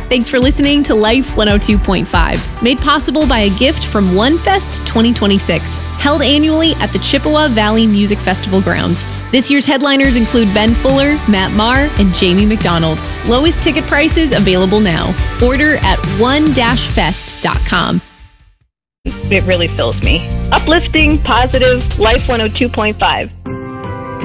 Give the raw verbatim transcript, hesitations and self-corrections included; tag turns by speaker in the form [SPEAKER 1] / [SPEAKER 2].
[SPEAKER 1] Thanks for listening to Life one oh two point five, made possible by a gift from OneFest twenty twenty-six, held annually at the Chippewa Valley Music Festival grounds. This year's headliners include Ben Fuller, Matt Maher, and Jamie McDonald. Lowest ticket prices available now. Order at one dash fest dot com.
[SPEAKER 2] It really fills me. Uplifting, positive, Life one oh two point five.